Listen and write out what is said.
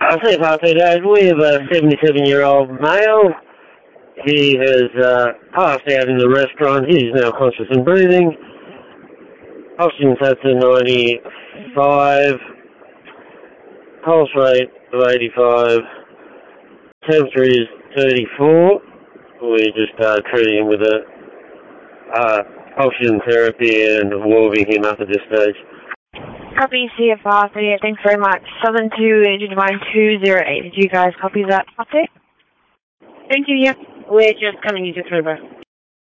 CFR 38, we have a 77-year-old male. He has passed out in the restaurant. He is now conscious and breathing. Oxygen sats 95. Pulse rate of 85. Temperature is 34. We're just treating him with oxygen therapy and warming him up at this stage. Copy CFR 38, thanks very much. Southern 2, Engine Divine 208. Did you guys copy that update? Thank you, yeah. We're just coming into through.